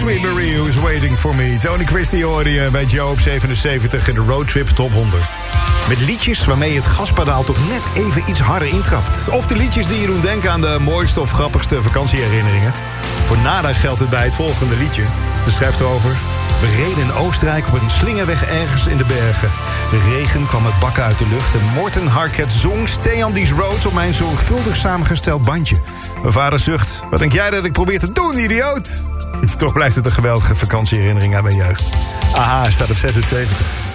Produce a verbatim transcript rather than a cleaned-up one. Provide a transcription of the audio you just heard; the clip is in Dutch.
Sweet Marie Who's Waiting For Me. Tony Christie hoorde je bij Joe op zevenenzeventig in de Roadtrip Top honderd. Met liedjes waarmee je het gaspedaal toch net even iets harder intrapt. Of de liedjes die je doen denken aan de mooiste of grappigste vakantieherinneringen. Voor Nada geldt het bij het volgende liedje. Ze schrijft erover: we reden in Oostenrijk op een slingerweg ergens in de bergen. De regen kwam met bakken uit de lucht en Morten Harket zong Stay on These Roads op mijn zorgvuldig samengesteld bandje. Mijn vader zucht: wat denk jij dat ik probeer te doen, idioot? Toch blijft het een geweldige vakantieherinnering aan mijn jeugd. Aha, staat op zesenzeventig.